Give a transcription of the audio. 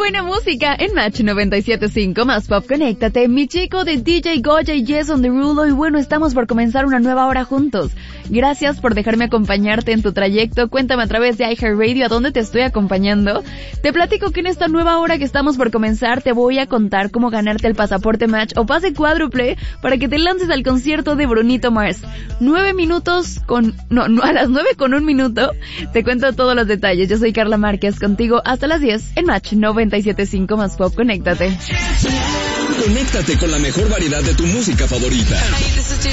buena música en Match 97.5 más Pop. Conéctate, mi chico de DJ Goya y Yes on the Rule. Y bueno, estamos por comenzar una nueva hora juntos. Gracias por dejarme acompañarte en tu trayecto. Cuéntame a través de iHeartRadio a dónde te estoy acompañando. Te platico que en esta nueva hora que estamos por comenzar te voy a contar cómo ganarte el pasaporte Match o pase cuádruple para que te lances al concierto de Brunito Mars. A las 9:01 te cuento todos los detalles. Yo soy Carla Márquez, contigo hasta las 10 en Match 97.5 más Pop. Conéctate. Conéctate con la mejor variedad de tu música favorita.